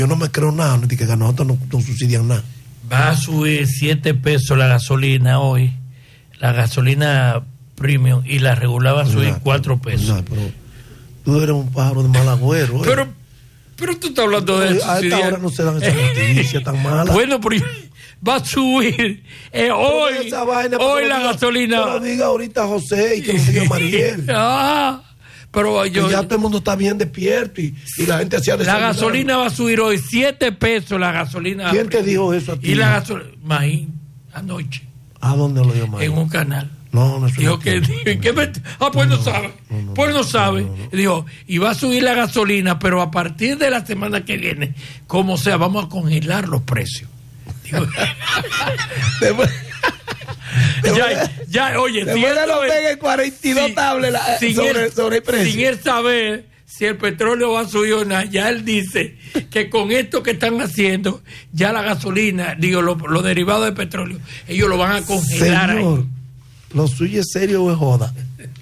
Yo no me creo nada, ni que nosotros no subsidian nada. Va a subir 7 pesos la gasolina hoy, la gasolina premium, y la regular va a subir 4 pesos. Pero tú eres un pájaro de mal agüero. Pero tú estás hablando de eso. A esta hora no se dan esas noticias tan malas. Bueno, pero va a subir hoy la gasolina. Que lo diga ahorita José y que lo diga Mariel. Pero ya todo el mundo está bien despierto y la gente hacía desayunar. La gasolina va a subir hoy 7 pesos la gasolina. ¿Quién te dijo eso a ti? Y la gasolina, Magín, anoche. ¿A dónde lo dio Magín? En un canal. No dijo que pues no sabe. Pues no sabe. Dijo, y va a subir la gasolina, pero a partir de la semana que viene, como sea, vamos a congelar los precios. Digo, oye, si él lo pega en 42 tablas sobre el precio. Sin él saber si el petróleo va a subir o no, ya él dice que con esto que están haciendo, ya la gasolina, los derivados de petróleo, ellos lo van a congelar. Señor, ahí. ¿Lo suyo es serio o es joda?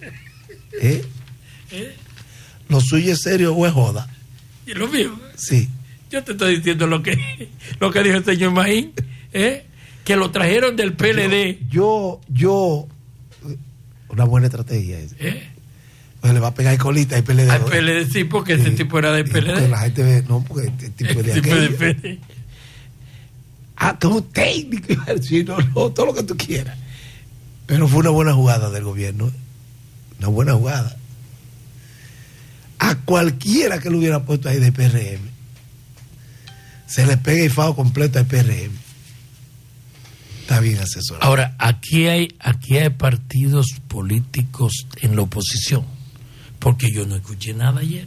¿Lo suyo es serio o es joda? ¿Y lo mío? Sí. Yo te estoy diciendo lo que dijo el señor Magín, que lo trajeron del PLD. Yo una buena estrategia esa. Pues le va a pegar colita al PLD. Al PLD sí, porque ese tipo era del PLD. Porque la gente ve, no, porque este tipo de aquello. Como técnico, todo lo que tú quieras. Pero fue una buena jugada del gobierno. Una buena jugada. A cualquiera que lo hubiera puesto ahí de PRM, se le pega el FAO completo al PRM. Está bien asesorado. Ahora, aquí hay partidos políticos en la oposición, porque yo no escuché nada ayer.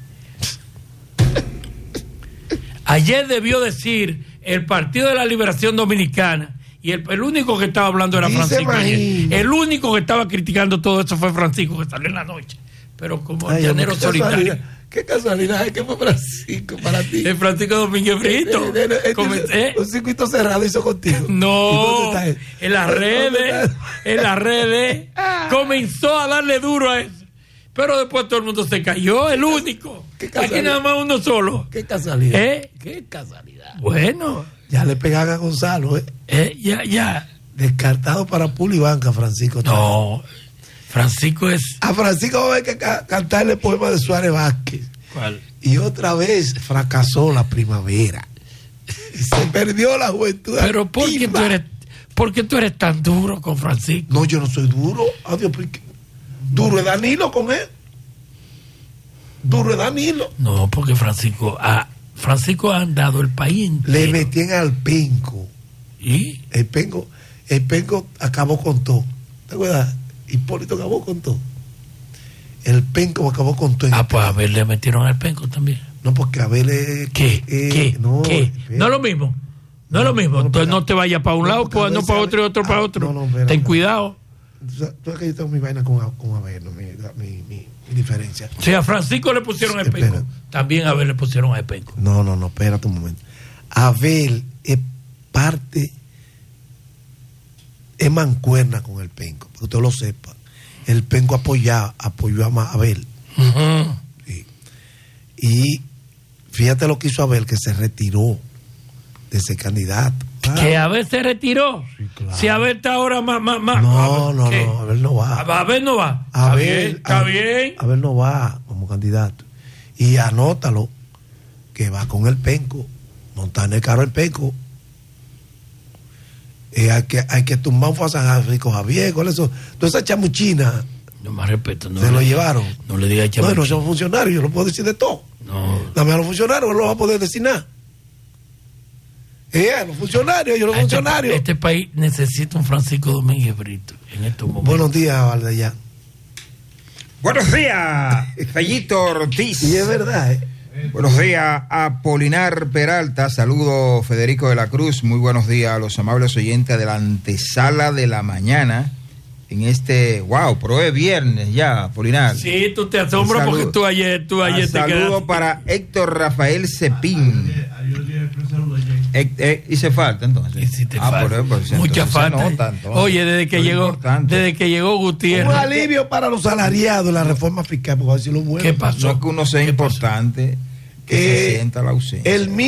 Ayer debió decir el Partido de la Liberación Dominicana, y el único que estaba hablando era Francisco ayer. El único que estaba criticando todo eso fue Francisco, que salió en la noche. Pero como el llanero solitario. Qué casualidad, ¿qué fue Francisco para ti? El Francisco Domínguez Brito. Un circuito cerrado hizo contigo. No, en las redes comenzó a darle duro a eso. Pero después todo el mundo se cayó, el único. Aquí nada más uno solo. Qué casualidad. Qué casualidad. Bueno. Ya le pegan a Gonzalo, Ya. Descartado para Puli Banca, Francisco. No. Francisco es... A Francisco va a haber que cantarle el poema de Suárez Vázquez. ¿Cuál? Y otra vez fracasó la primavera. Y se perdió la juventud. Pero ¿por qué tú eres tan duro con Francisco? No, yo no soy duro. Adiós, duro es Danilo con él. Duro es Danilo. No, porque Francisco ha andado el país entero. Le metían al penco. ¿Y? El penco acabó con todo. ¿Te acuerdas? Hipólito acabó con todo. El penco acabó con todo. Pues a Abel le metieron al penco también. No, porque Abel es... ¿Qué? No es lo mismo. No es lo mismo. Entonces no te vayas para un lado, pues no para otro y otro para otro. Ten cuidado. Tú sabes que yo tengo mi vaina con Abel, ¿no? mi diferencia. Si a Francisco le pusieron el penco, también a Abel le pusieron el penco. No, espérate un momento. Abel es parte... es mancuerna con el penco, porque usted lo sepa. El penco apoyó a Abel. Uh-huh. Sí. Y fíjate lo que hizo Abel, que se retiró de ese candidato. ¿Que Abel se retiró? Sí, claro. Si Abel está ahora más... No, Abel no va. Abel no va. Está bien. Abel no va como candidato. Y anótalo, que va con el penco. Montar en el carro el penco. Hay que tumbar un San Rico Javier, con eso. Toda esa chamuchina. No más respeto. No se lo llevaron. No le diga chamuchina. No son funcionarios, yo lo puedo decir de todo. No. Dame a los funcionarios, no lo va a poder decir nada. Los funcionarios, yo los funcionarios. Este país necesita un Francisco Domínguez Brito en estos momentos. Buenos días, Valdellán. Buenos días, Fellito Ortiz. Y es verdad, Buenos días, Apolinar Peralta. Saludo, Federico de la Cruz. Muy buenos días a los amables oyentes de la antesala de la mañana. En pero es viernes ya, Apolinar. Sí, tú te asombras porque tú ayer te quedaste. Saludo para Héctor Rafael Cepín. Hice falta entonces. Mucha falta. Oye, desde que llegó Gutiérrez. Un alivio para los salariados, la reforma fiscal, porque a ver si lo bueno. ¿Qué pasó? No es que uno sea importante, que se sienta la ausencia.